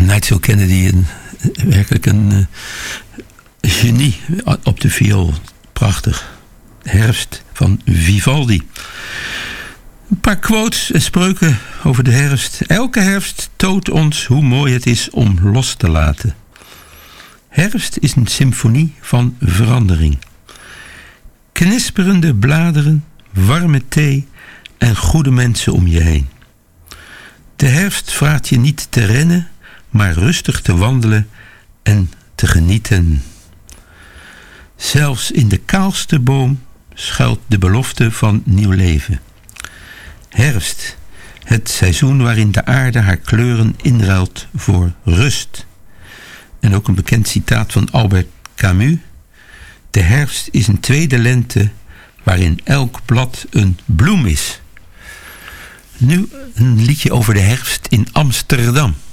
Nigel Kennedy, werkelijk een genie op de viool. Prachtig. Herfst van Vivaldi. Een paar quotes en spreuken over de herfst. Elke herfst toont ons hoe mooi het is om los te laten. Herfst is een symfonie van verandering. Knisperende bladeren, warme thee en goede mensen om je heen. De herfst vraagt je niet te rennen, maar rustig te wandelen en te genieten. Zelfs in de kaalste boom schuilt de belofte van nieuw leven. Herfst, het seizoen waarin de aarde haar kleuren inruilt voor rust. En ook een bekend citaat van Albert Camus. De herfst is een tweede lente waarin elk blad een bloem is. Nu een liedje over de herfst in Amsterdam.